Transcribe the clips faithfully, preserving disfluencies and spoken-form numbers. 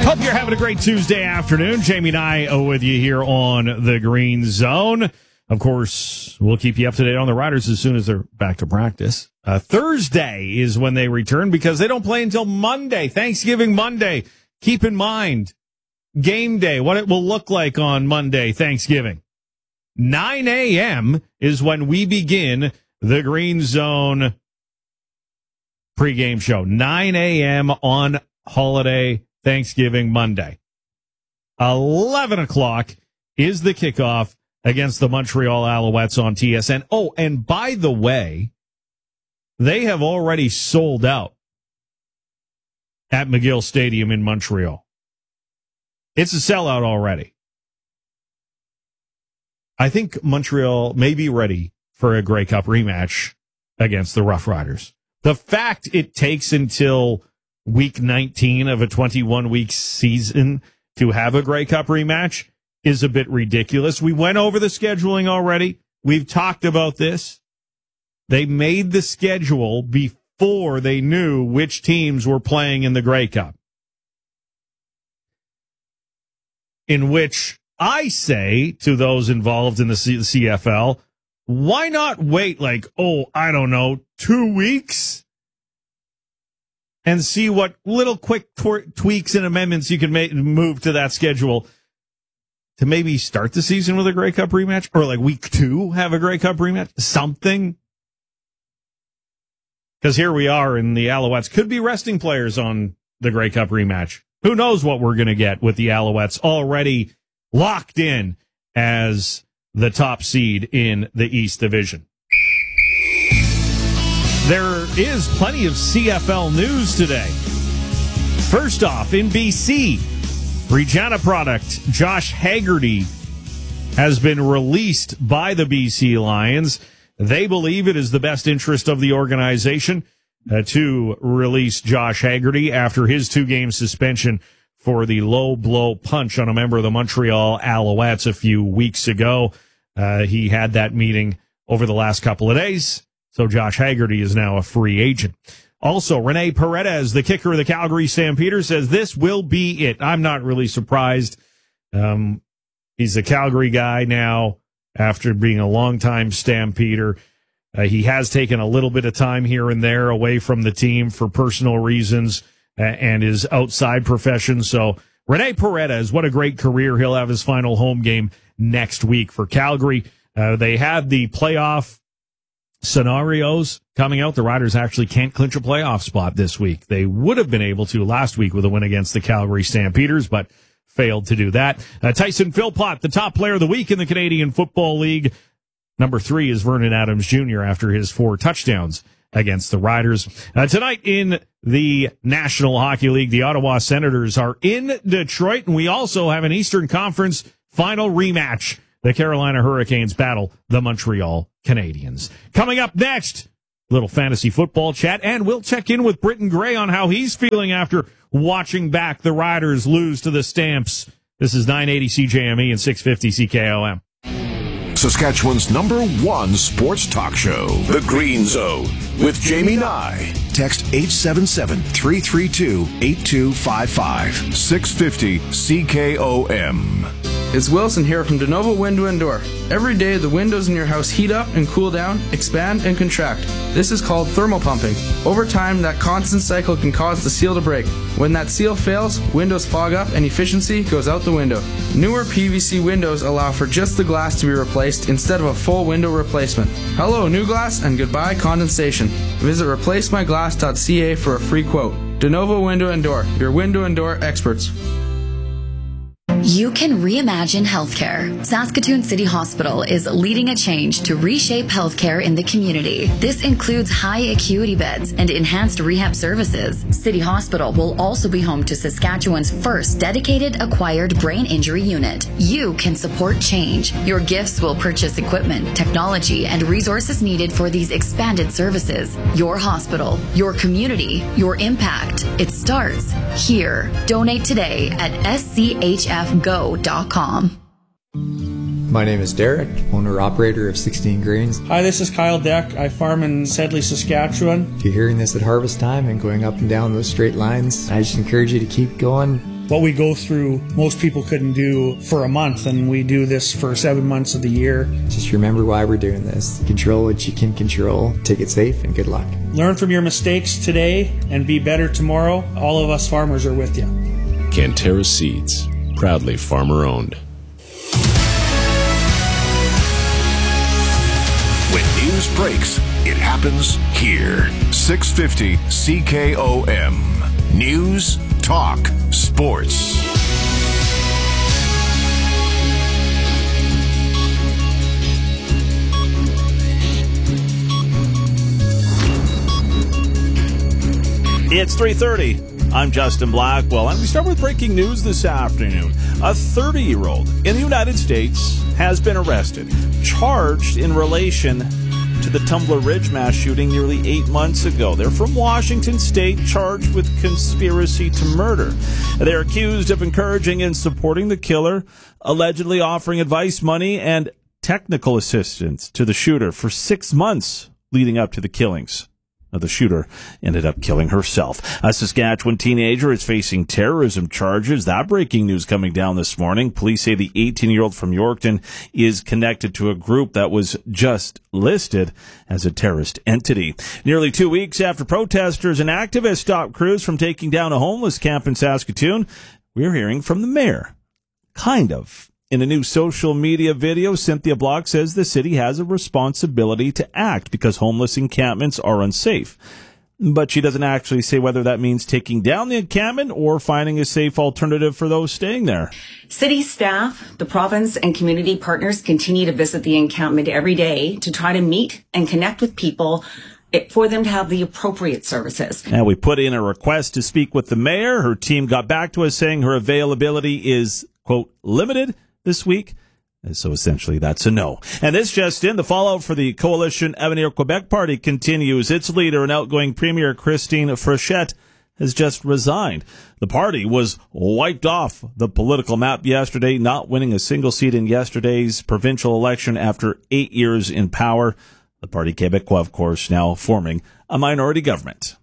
Hope you're having a great Tuesday afternoon. Jamie and I are with you here on the Green Zone. Of course, we'll keep you up to date on the Riders as soon as they're back to practice. Uh, Thursday is when they return because they don't play until Monday, Thanksgiving Monday. Keep in mind, game day, what it will look like on Monday, Thanksgiving. nine a.m. is when we begin the Green Zone pregame show. nine a.m. on holiday Thanksgiving Monday. eleven o'clock is the kickoff against the Montreal Alouettes on T S N. Oh, and by the way, they have already sold out at McGill Stadium in Montreal. It's a sellout already. I think Montreal may be ready for a Grey Cup rematch against the Rough Riders. The fact it takes until week nineteen of a twenty-one week season to have a Grey Cup rematch is a bit ridiculous. We went over the scheduling already. We've talked about this. They made the schedule before they knew which teams were playing in the Grey Cup. In which I say to those involved in the C F L, why not wait like, oh, I don't know, two weeks? And see what little quick tw- tweaks and amendments you can make, move to that schedule to maybe start the season with a Grey Cup rematch, or like week two have a Grey Cup rematch, something. Because here we are, and the Alouettes could be resting players on the Grey Cup rematch. Who knows what we're going to get with the Alouettes already locked in as the top seed in the East Division. There is plenty of C F L news today. First off, in B C, Regina product Josh Haggerty has been released by the B C Lions. They believe it is the best interest of the organization uh, to release Josh Haggerty after his two-game suspension for the low blow punch on a member of the Montreal Alouettes a few weeks ago. Uh, he had that meeting over the last couple of days. So Josh Haggerty is now a free agent. Also, Rene Paredes, the kicker of the Calgary Stampeders, says this will be it. I'm not really surprised. Um, he's a Calgary guy now after being a longtime Stampeder. Uh, he has taken a little bit of time here and there away from the team for personal reasons uh, and his outside profession. So Rene Paredes, what a great career. He'll have his final home game next week for Calgary. Uh, they had the playoff scenarios coming out. The Riders actually can't clinch a playoff spot this week. They would have been able to last week with a win against the Calgary Stampeders, but failed to do that. Uh, Tyson Philpott, the top player of the week in the Canadian Football League. Number three is Vernon Adams Junior after his four touchdowns against the Riders. Uh, tonight in the National Hockey League, the Ottawa Senators are in Detroit, and we also have an Eastern Conference final rematch. The Carolina Hurricanes battle the Montreal Canadiens. Coming up next, little fantasy football chat, and we'll check in with Britton Gray on how he's feeling after watching back the Riders lose to the Stamps. This is nine eighty C J M E and six fifty C K O M. Saskatchewan's number one sports talk show, The Green Zone, with Jamie Nye. Text eight seven seven, three three two, eight two five five, six fifty C K O M. It's Wilson here from DeNovo Window and Door. Every day, the windows in your house heat up and cool down, expand and contract. This is called thermal pumping. Over time, that constant cycle can cause the seal to break. When that seal fails, windows fog up and efficiency goes out the window. Newer P V C windows allow for just the glass to be replaced instead of a full window replacement. Hello, new glass, and goodbye, condensation. Visit replace my glass dot c a for a free quote. DeNovo Window and Door, your window and door experts. You can reimagine healthcare. Saskatoon City Hospital is leading a change to reshape healthcare in the community. This includes high acuity beds and enhanced rehab services. City Hospital will also be home to Saskatchewan's first dedicated acquired brain injury unit. You can support change. Your gifts will purchase equipment, technology, and resources needed for these expanded services. Your hospital, your community, your impact. It starts here. Donate today at S C H F go dot com. My name is Derek, owner-operator of sixteen Grains. Hi, this is Kyle Deck. I farm in Sedley, Saskatchewan. If you're hearing this at harvest time and going up and down those straight lines, I just encourage you to keep going. what we go through, most people couldn't do for a month, and we do this for seven months of the year. Just remember why we're doing this. Control what you can control. Take it safe, and good luck. Learn from your mistakes today and be better tomorrow. All of us farmers are with you. Canterra Seeds, proudly farmer-owned. When news breaks, it happens here. six fifty C K O M. News, talk, sports. It's three thirty. I'm Justin Blackwell, and we start with breaking news this afternoon. A thirty-year-old in the United States has been arrested, charged in relation to the Tumbler Ridge mass shooting nearly eight months ago. They're from Washington State, charged with conspiracy to murder. They're accused of encouraging and supporting the killer, allegedly offering advice, money, and technical assistance to the shooter for six months leading up to the killings. The shooter ended up killing herself. A Saskatchewan teenager is facing terrorism charges. That breaking news coming down this morning. Police say the eighteen-year-old from Yorkton is connected to a group that was just listed as a terrorist entity. Nearly two weeks after protesters and activists stopped crews from taking down a homeless camp in Saskatoon, we're hearing from the mayor. Kind of. In a new social media video, Cynthia Block says the city has a responsibility to act because homeless encampments are unsafe. But she doesn't actually say whether that means taking down the encampment or finding a safe alternative for those staying there. City staff, the province, and community partners continue to visit the encampment every day to try to meet and connect with people for them to have the appropriate services. And we put in a request to speak with the mayor. Her team got back to us saying her availability is, quote, limited this week. And so essentially that's a no. And this just in, the fallout for the Coalition Avenir Quebec Party continues. Its leader and outgoing Premier Christine Frechette has just resigned. The party was wiped off the political map yesterday, not winning a single seat in yesterday's provincial election after eight years in power. The Parti Québécois, of course, now forming a minority government.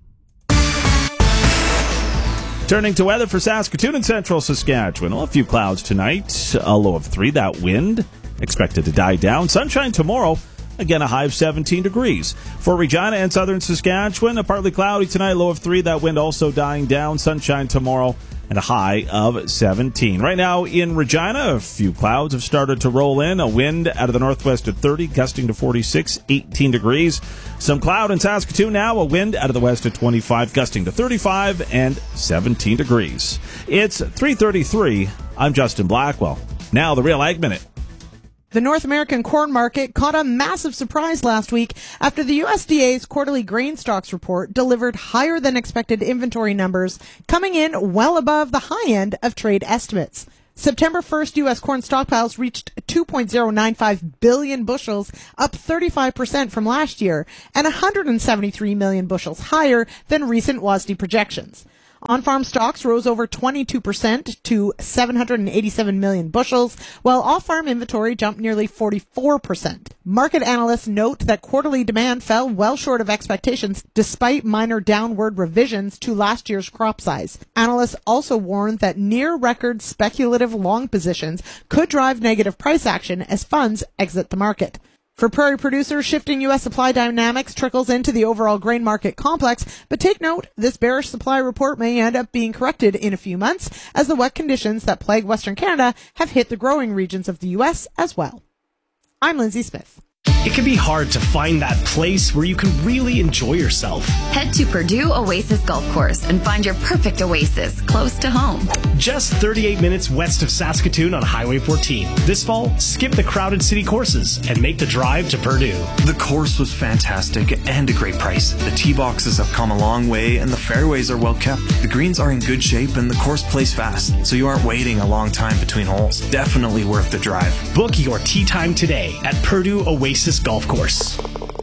Turning to weather for Saskatoon and central Saskatchewan. Well, a few clouds tonight, a low of three. That wind expected to die down. Sunshine tomorrow, again a high of seventeen degrees. For Regina and southern Saskatchewan, a partly cloudy tonight, low of three. That wind also dying down. Sunshine tomorrow and a high of seventeen. Right now in Regina, a few clouds have started to roll in. A wind out of the northwest at thirty, gusting to forty-six, eighteen degrees. Some cloud in Saskatoon now, a wind out of the west at twenty-five, gusting to thirty-five and seventeen degrees. It's three thirty-three. I'm Justin Blackwell. Now the Real Ag Minute. The North American corn market caught a massive surprise last week after the U S D A's quarterly grain stocks report delivered higher than expected inventory numbers, coming in well above the high end of trade estimates. September first U S corn stockpiles reached two point oh nine five billion bushels, up thirty-five percent from last year, and one hundred seventy-three million bushels higher than recent W A S D projections. On-farm stocks rose over twenty-two percent to seven hundred eighty-seven million bushels, while off-farm inventory jumped nearly forty-four percent. Market analysts note that quarterly demand fell well short of expectations despite minor downward revisions to last year's crop size. Analysts also warned that near-record speculative long positions could drive negative price action as funds exit the market. For prairie producers, shifting U S supply dynamics trickles into the overall grain market complex, but take note, this bearish supply report may end up being corrected in a few months as the wet conditions that plague Western Canada have hit the growing regions of the U S as well. I'm Lindsay Smith. It can be hard to find that place where you can really enjoy yourself. Head to Purdue Oasis Golf Course and find your perfect oasis close to home. Just thirty-eight minutes west of Saskatoon on Highway fourteen. This fall, skip the crowded city courses and make the drive to Purdue. The course was fantastic and a great price. The tee boxes have come a long way and the fairways are well kept. The greens are in good shape and the course plays fast, so you aren't waiting a long time between holes. Definitely worth the drive. Book your tee time today at Purdue Oasis Golf Course.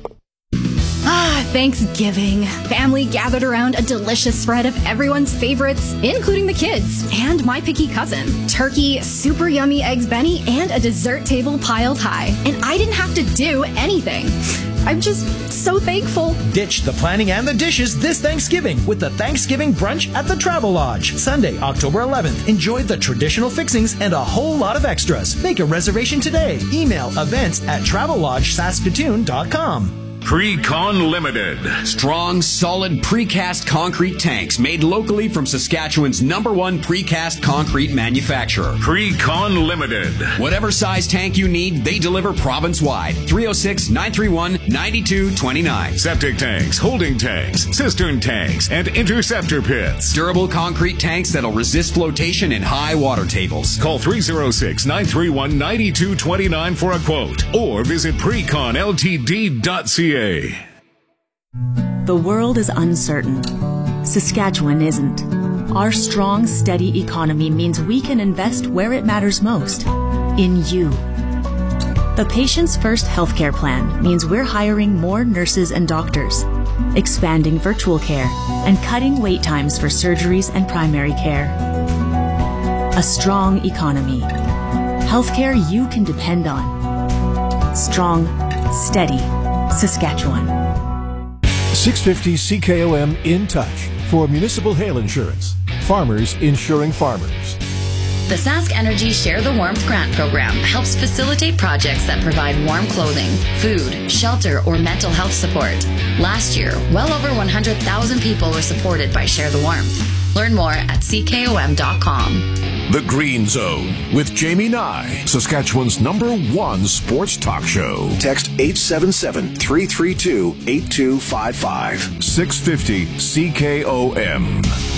Ah, Thanksgiving. Family gathered around a delicious spread of everyone's favorites, including the kids and my picky cousin. Turkey, super yummy eggs Benny, and a dessert table piled high. And I didn't have to do anything. I'm just so thankful. Ditch the planning and the dishes this Thanksgiving with the Thanksgiving Brunch at the Travel Lodge. Sunday, October eleventh. Enjoy the traditional fixings and a whole lot of extras. Make a reservation today. Email events at travel lodge saskatoon dot com. Precon Limited. Strong, solid precast concrete tanks made locally from Saskatchewan's number one precast concrete manufacturer. Precon Limited. Whatever size tank you need, they deliver province-wide. three oh six, nine three one, nine two two nine. Septic tanks, holding tanks, cistern tanks, and interceptor pits. Durable concrete tanks that'll resist flotation in high water tables. Call three oh six, nine three one, nine two two nine for a quote or visit precon l t d dot c a. The world is uncertain. Saskatchewan isn't. Our strong, steady economy means we can invest where it matters most, in you. The Patients First healthcare plan means we're hiring more nurses and doctors, expanding virtual care, and cutting wait times for surgeries and primary care. A strong economy. Healthcare you can depend on. Strong, steady Saskatchewan. six fifty C K O M In Touch for municipal hail insurance. Farmers insuring farmers. The Sask Energy Share the Warmth grant program helps facilitate projects that provide warm clothing, food, shelter, or mental health support. Last year, well over one hundred thousand people were supported by Share the Warmth. Learn more at c k o m dot com. The Green Zone with Jamie Nye, Saskatchewan's number one sports talk show. Text eight seven seven, three three two, eight two five five. six fifty C K O M.